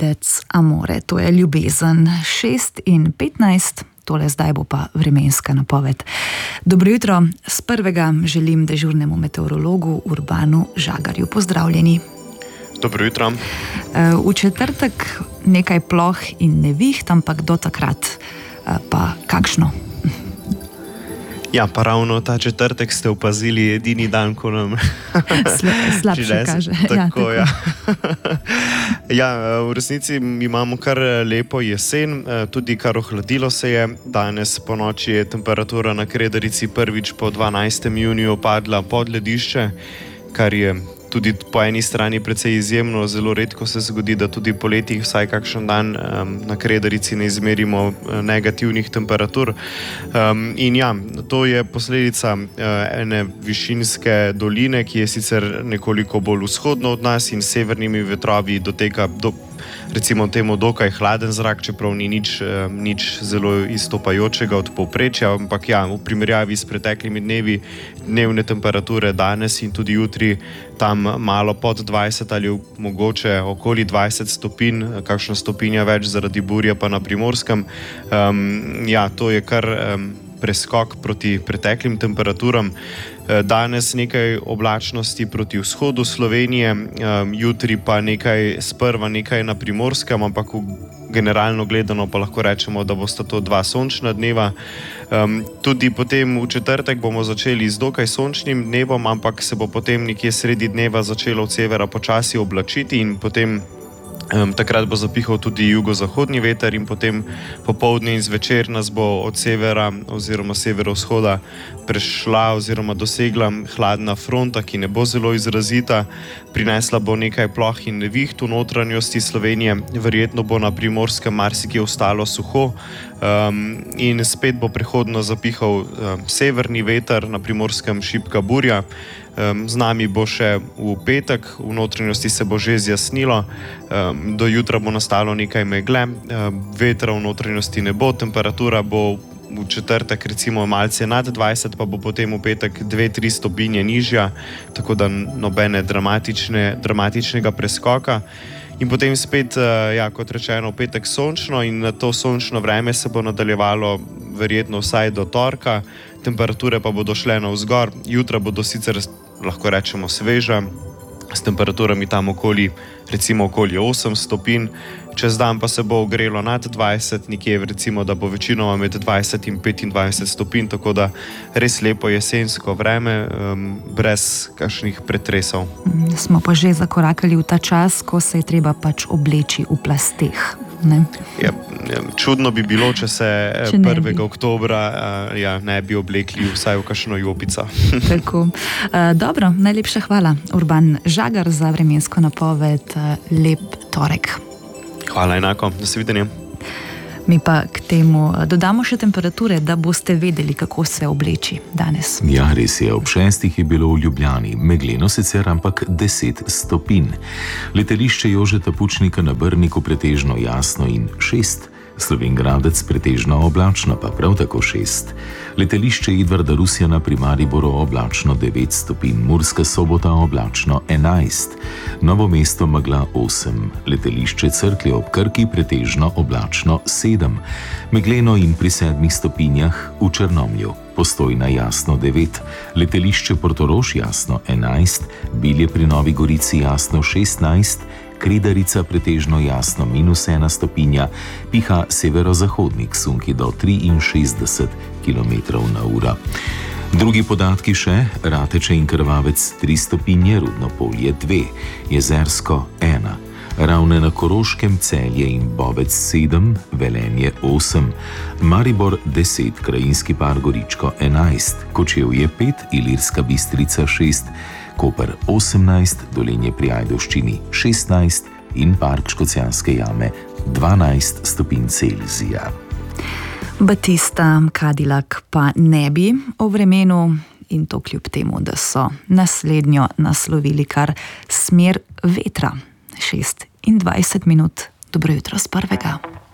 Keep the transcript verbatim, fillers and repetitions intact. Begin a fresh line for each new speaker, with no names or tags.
Fides amore, to je ljubezen. šest in petnajst, tole zdaj bo pa vremenska napoved. Dobro jutro, z prvega želim dežurnemu meteorologu Urbanu Žagarju. Pozdravljeni.
Dobro jutro.
V četrtek nekaj ploh in neviht, ampak do takrat pa kakšno?
Ja, pa ravno ta četrtek ste opazili edini dan, ko nam
slabše kaže.
Tako, ja. Ja, v resnici imamo kar lepo jesen, tudi kar ohladilo se je. Danes po noči je temperatura na Kredarici prvič po dvanajstem juniju padla pod ledišče, kar je tudi po eni strani precej izjemno. Zelo redko se zgodi, da tudi po letih vsaj kakšen dan um, na Kredarici ne izmerimo negativnih temperatur. Um, in ja, to je posledica uh, ene višinske doline, ki je sicer nekoliko bolj vzhodno od nas in s severnimi vetrovi doteka do recimo temu dokaj hladen zrak, čeprav ni nič, nič zelo izstopajočega od povprečja, ampak ja, v primerjavi s preteklimi dnevi, dnevne temperature danes in tudi jutri tam malo pod dvajset ali mogoče okoli dvajset stopinj, kakšna stopinja več zaradi burje pa na Primorskem. Um, ja, to je kar um, preskok proti preteklim temperaturam. Danes nekaj oblačnosti proti vzhodu Slovenije, jutri pa nekaj sprva nekaj na Primorskem, ampak generalno gledano pa lahko rečemo, da bosta to dva sončna dneva. Tudi potem v četrtek bomo začeli z dokaj sončnim dnevom, ampak se bo potem nekje sredi dneva začelo od severa počasi oblačiti in potem Um, takrat bo zapihal tudi jugozahodni veter in potem popoldne in zvečer nas bo od severa oziroma severovzhoda prešla oziroma dosegla hladna fronta, ki ne bo zelo izrazita. Prinesla bo nekaj ploh in neviht v notranjosti Slovenije, verjetno bo na Primorskem marsikje ostalo suho um, in spet bo prehodno zapihal um, severni veter, na Primorskem šibka burja. Z nami bo še v petek, v notranjosti se bo že zjasnilo, do jutra bo nastalo nekaj megle, vetra v notranjosti ne bo, temperatura bo v četrtek recimo malce nad dvajset, pa bo potem v petek dve do tri stopinje nižja, tako da nobene dramatične, dramatičnega preskoka. In potem spet, ja, kot rečeno, v petek sončno in to sončno vreme se bo nadaljevalo verjetno vsaj do torka, temperature pa bodo šle navzgor, jutra bodo sicer lahko rečemo sveža, s temperaturami tam okoli, recimo okoli osem stopinj, čez dan pa se bo ogrelo nad dvajset, nekje recimo, da bo večinoma med dvajset in petindvajset stopinj, tako da res lepo jesensko vreme, um, brez kakšnih pretresov.
Smo pa že zakorakali v ta čas, ko se je treba pač obleči v plasteh. Ne?
Ja, čudno bi bilo, če se če prvega oktobra uh, ja, ne bi oblekli vsaj v kakšno jopico.
Tako. Uh, dobro, najlepša hvala, Urban Žagar, za vremensko napoved. Uh, lep torek.
Hvala enako, nasvidenje.
Mi pa k temu dodamo še temperature, da boste vedeli, kako se obleči danes.
Ja, res je, ob šestih je bilo v Ljubljani, megleno sicer, ampak deset stopinj. Letališče Jožeta Pučnika na Brniku pretežno jasno in šest. Slovenj Gradec pretežno oblačno, pa prav tako šest. Letališče Edvarda Rusjana pri Mariboru oblačno devet stopinj, Murska Sobota oblačno enajst, Novo mesto megla osem, letališče Cerklje ob Krki pretežno oblačno sedem, megleno in pri sedmih stopinjah v Črnomlju, Postojna jasno devet, letališče Portorož jasno enajst, Bilje pri Novi Gorici jasno šestnajst, Kredarica pretežno jasno minus ena stopinja, piha severozahodnik sunki do triinšestdeset kilometrov na uro. Drugi podatki še, Rateče in Krvavec tri stopinje, Rudno Polje dve, Jezersko ena, Ravne na Koroškem, Celje in Bovec sedem, Velenje osem, Maribor deset, Krajinski par Goričko enajst, Kočevje pet, Ilirska Bistrica šest, Koper osemnajst, Dolenje pri Ajdovščini šestnajst in Park Škocjanske jame dvanajst stopinj Celzija.
Batista, Cadillac pa ne bi o vremenu, in to kljub temu, da so naslednjo naslovili kar smer vetra. šest in dvajset minut, dobro jutro z prvega.